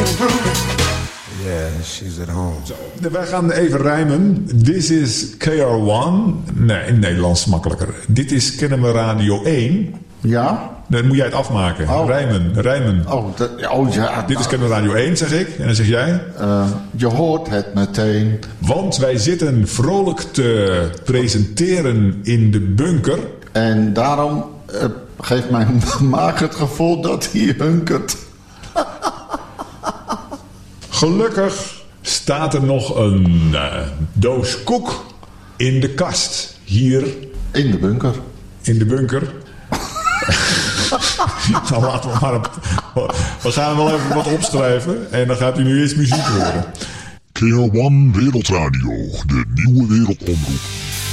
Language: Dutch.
Yeah, she's at home. Zo, wij gaan even rijmen. This is KR1. Nee, in Nederlands makkelijker. Dit is Kennen we Radio 1. Ja? Dan moet jij het afmaken. Oh. Rijmen. Oh ja. Dit is Kennen we Radio 1, zeg ik. En dan zeg jij? Je hoort het meteen. Want wij zitten vrolijk te presenteren in de bunker. En daarom geeft mijn maag het gevoel dat hij hunkert. Gelukkig staat er nog een doos koek in de kast. Hier In de bunker. in de bunker. Nou, laten we maar we gaan wel even wat opschrijven. En dan gaat u nu eerst muziek horen. KR1 Wereldradio, de nieuwe wereldomroep.